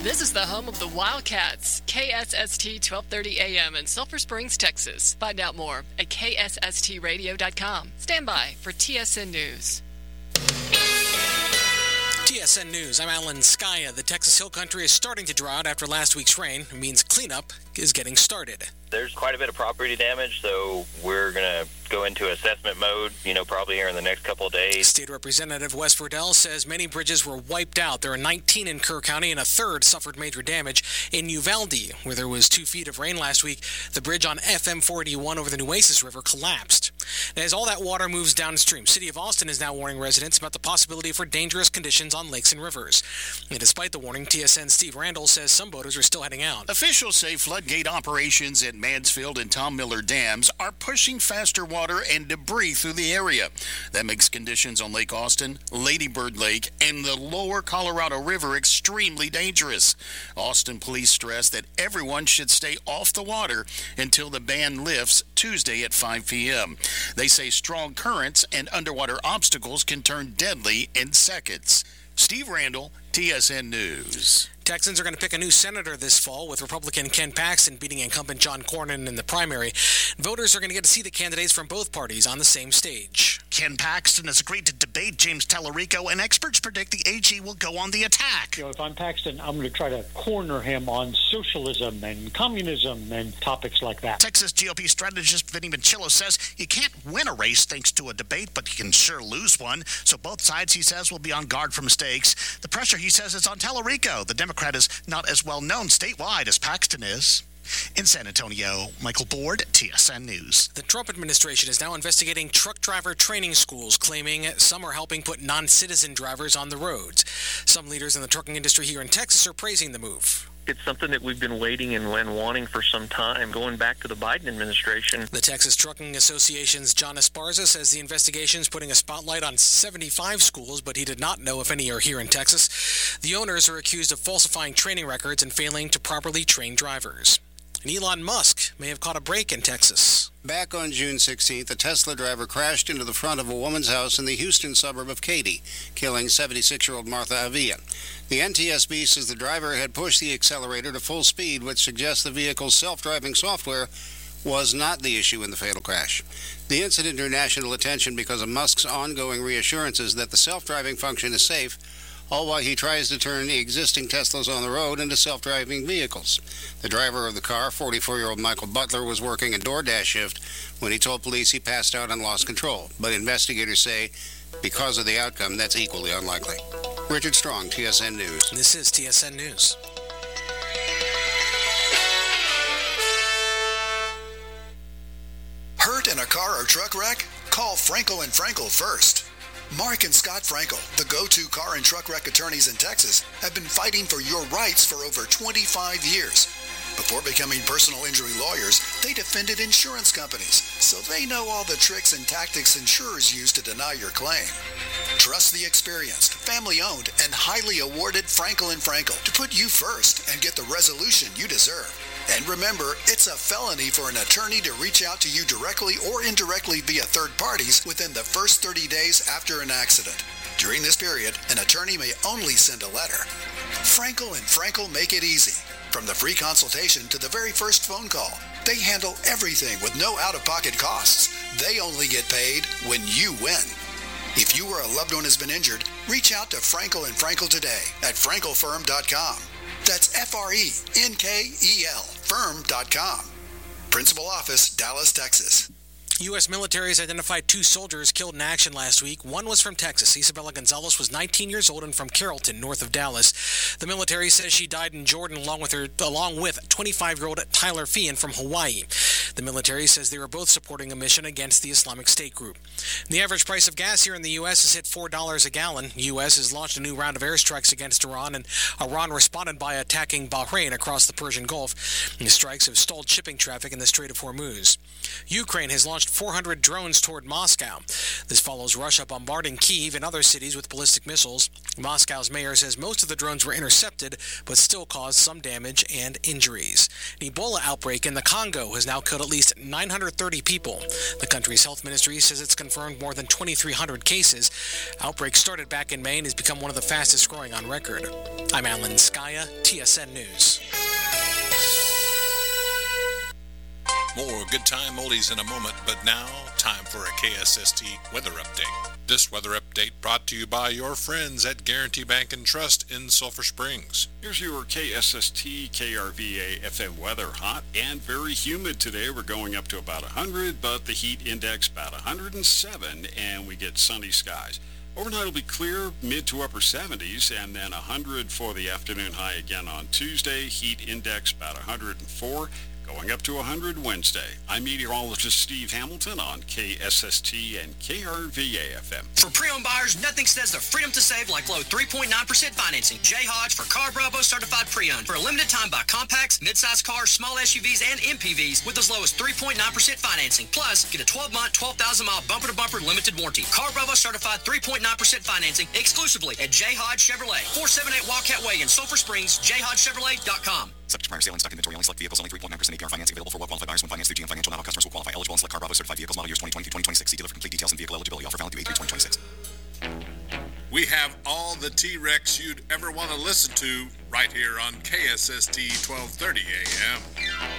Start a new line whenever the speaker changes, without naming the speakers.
This is the home of the Wildcats, KSST 1230 AM in Sulphur Springs, Texas. Find out more at ksstradio.com. Stand by for TSN News.
TSN News, I'm Alan Skaya. The Texas Hill Country is starting to dry out after last week's rain. It means cleanup is getting started.
There's quite a bit of property damage, so we're going to go into assessment mode, probably here in the next couple of days.
State Representative Wes Verdell says many bridges were wiped out. There are 19 in Kerr County, and a third suffered major damage in Uvalde, where there was 2 feet of rain last week. The bridge on FM 481 over the Nueces River collapsed. And as all that water moves downstream, City of Austin is now warning residents about the possibility for dangerous conditions on lakes and rivers. And despite the warning, TSN's Steve Randall says some boaters are still heading out.
Officials say floodgate operations at Mansfield and Tom Miller dams are pushing faster water and debris through the area. That makes conditions on Lake Austin, Lady Bird Lake, and the lower Colorado River extremely dangerous. Austin police stress that everyone should stay off the water until the ban lifts Tuesday at 5 p.m. They say strong currents and underwater obstacles can turn deadly in seconds. Steve Randall, TSN News.
Texans are going to pick a new senator this fall, with Republican Ken Paxton beating incumbent John Cornyn in the primary. Voters are going to get to see the candidates from both parties on the same stage.
Ken Paxton has agreed to debate James Tallarico, and experts predict the AG will go on the attack.
If I'm Paxton, I'm going to try to corner him on socialism and communism and topics like that.
Texas GOP strategist Vinny Manchillo says you can't win a race thanks to a debate, but you can sure lose one. So both sides, he says, will be on guard for mistakes. The pressure, he says, is on Tallarico. The Democrat is not as well known statewide as Paxton is. In San Antonio, Michael Board, TSN News.
The Trump administration is now investigating truck driver training schools, claiming some are helping put non-citizen drivers on the roads. Some leaders in the trucking industry here in Texas are praising the move.
It's something that we've been waiting and wanting for some time, going back to the Biden administration.
The Texas Trucking Association's John Esparza says the investigation is putting a spotlight on 75 schools, but he did not know if any are here in Texas. The owners are accused of falsifying training records and failing to properly train drivers. And Elon Musk may have caught a break in Texas.
Back on June 16th, a Tesla driver crashed into the front of a woman's house in the Houston suburb of Katy, killing 76-year-old Martha Avila. The NTSB says the driver had pushed the accelerator to full speed, which suggests the vehicle's self-driving software was not the issue in the fatal crash. The incident drew national attention because of Musk's ongoing reassurances that the self-driving function is safe, all while he tries to turn the existing Teslas on the road into self-driving vehicles. The driver of the car, 44-year-old Michael Butler, was working a DoorDash shift when he told police he passed out and lost control. But investigators say because of the outcome, that's equally unlikely. Richard Strong, TSN News.
This is TSN News.
Hurt in a car or truck wreck? Call Frankel and Frankel first. Mark and Scott Frankel, the go-to car and truck wreck attorneys in Texas, have been fighting for your rights for over 25 years. Before becoming personal injury lawyers, they defended insurance companies, so they know all the tricks and tactics insurers use to deny your claim. Trust the experienced, family-owned, and highly awarded Frankel and Frankel to put you first and get the resolution you deserve. And remember, it's a felony for an attorney to reach out to you directly or indirectly via third parties within the first 30 days after an accident. During this period, an attorney may only send a letter. Frankel and Frankel make it easy. From the free consultation to the very first phone call, they handle everything with no out-of-pocket costs. They only get paid when you win. If you or a loved one has been injured, reach out to Frankel and Frankel today at frankelfirm.com. That's F-R-E-N-K-E-L, firm.com. Principal office, Dallas, Texas.
U.S. military has identified 2 soldiers killed in action last week. One was from Texas. Isabella Gonzalez was 19 years old and from Carrollton, north of Dallas. The military says she died in Jordan along with 25-year-old Tyler Feehan from Hawaii. The military says they were both supporting a mission against the Islamic State group. The average price of gas here in the U.S. has hit $4 a gallon. The U.S. has launched a new round of airstrikes against Iran, and Iran responded by attacking Bahrain across the Persian Gulf. The strikes have stalled shipping traffic in the Strait of Hormuz. Ukraine has launched 400 drones toward Moscow. This follows Russia bombarding Kyiv and other cities with ballistic missiles. Moscow's mayor says most of the drones were intercepted, but still caused some damage and injuries. An Ebola outbreak in the Congo has now killed at least 930 people. The country's health ministry says it's confirmed more than 2,300 cases. Outbreak started back in May and has become one of the fastest growing on record. I'm Alan Skaya, TSN News.
More Good Time oldies in a moment, but now, time for a KSST weather update. This weather update brought to you by your friends at Guarantee Bank and Trust in Sulphur Springs.
Here's your KSST KRVA FM weather. Hot and very humid today. We're going up to about 100, but the heat index about 107, and we get sunny skies. Overnight will be clear, mid to upper 70s, and then 100 for the afternoon high again on Tuesday. Heat index about 104. Going up to 100 Wednesday. I'm meteorologist Steve Hamilton on KSST and KRVA FM.
For pre-owned buyers, nothing says the freedom to save like low 3.9% financing. J. Hodge for Car Bravo certified pre-owned. For a limited time, buy compacts, mid-size cars, small SUVs, and MPVs with as low as 3.9% financing. Plus, get a 12-month, 12,000-mile bumper-to-bumper limited warranty. Car Bravo certified 3.9% financing exclusively at J. Hodge Chevrolet. 478 Wildcat Way in Sulphur Springs, jhodgechevrolet.com.
Subject to prior sale and stock inventory only. Select vehicles only. 3.9% APR financing available for well-qualified buyers when financed through GM Financial. Not all customers will qualify. Eligible and select Car Bravo certified vehicles model years 2020-2026. See dealer for complete details and vehicle eligibility. Offer valid through 8/3/2026.
We have all the T-Rex you'd ever want to listen to right here on KSST 1230 AM.